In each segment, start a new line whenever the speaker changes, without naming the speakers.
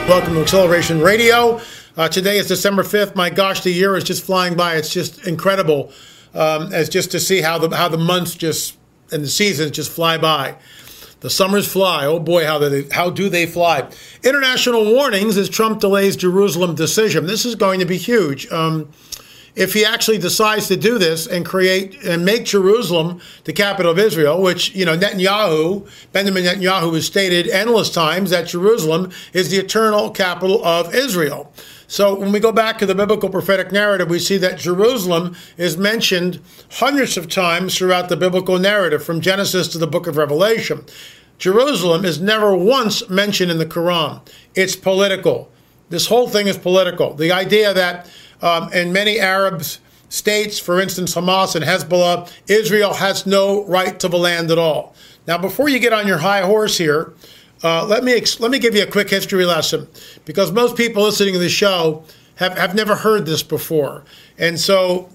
Welcome to Acceleration Radio. Today is December 5th. My gosh, the year is just flying by. It's just incredible as just to see how the months just and the seasons just fly by. The summers fly. Oh boy, how do they fly? International warnings as Trump delays Jerusalem decision. This is going to be huge. If he actually decides to do this and create and make Jerusalem the capital of Israel, which, Benjamin Netanyahu has stated endless times that Jerusalem is the eternal capital of Israel. So when we go back to the biblical prophetic narrative, we see that Jerusalem is mentioned hundreds of times throughout the biblical narrative, from Genesis to the book of Revelation. Jerusalem is never once mentioned in the Quran. It's political. This whole thing is political. The idea that in many Arab states, for instance, Hamas and Hezbollah, Israel has no right to the land at all. Now, before you get on your high horse here, let me give you a quick history lesson, because most people listening to the show have never heard this before. And so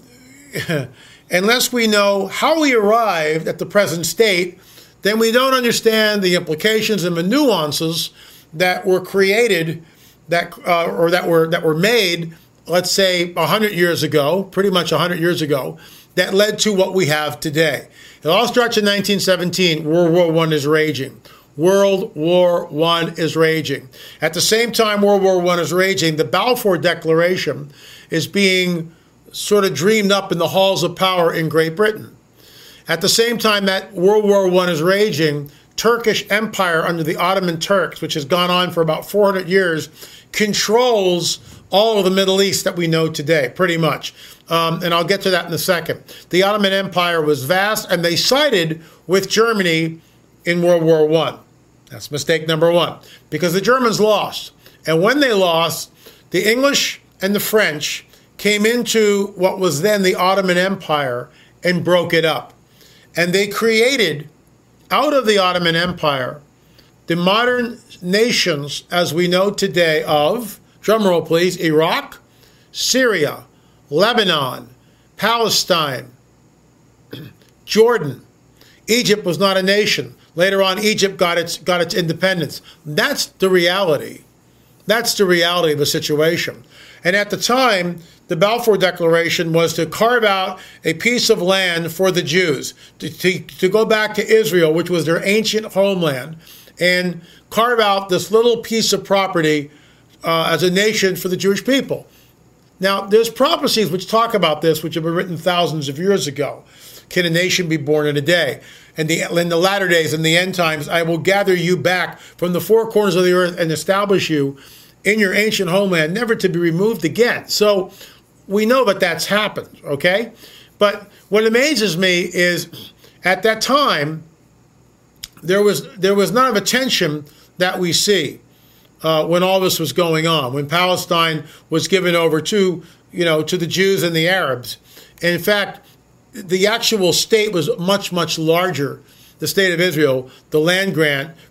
unless we know how we arrived at the present state, then we don't understand the implications and the nuances that were created, that were made, let's say 100 years ago, pretty much 100 years ago, that led to what we have today. It all starts in 1917. World War I is raging. World War I is raging. At the same time World War I is raging, the Balfour Declaration is being sort of dreamed up in the halls of power in Great Britain. At the same time that World War I is raging, Turkish Empire under the Ottoman Turks, which has gone on for about 400 years, controls all of the Middle East that we know today, pretty much. And I'll get to that in a second. The Ottoman Empire was vast, and they sided with Germany in World War I. That's mistake number one, because the Germans lost. And when they lost, the English and the French came into what was then the Ottoman Empire and broke it up. And they created, out of the Ottoman Empire, the modern nations as we know today of, drumroll please, Iraq, Syria, Lebanon, Palestine, Jordan. Egypt was not a nation. Later on, Egypt got its independence. That's the reality. That's the reality of the situation. And at the time, the Balfour Declaration was to carve out a piece of land for the Jews, to go back to Israel, which was their ancient homeland, and carve out this little piece of property as a nation for the Jewish people. Now, there's prophecies which talk about this, which have been written thousands of years ago. Can a nation be born in a day? And in the latter days, in the end times, I will gather you back from the four corners of the earth and establish you in your ancient homeland, never to be removed again. So we know that that's happened, okay? But what amazes me is at that time, there was none of a tension that we see when all this was going on, when Palestine was given over to the Jews and the Arabs. And in fact, the actual state was much, much larger, the state of Israel, the land grant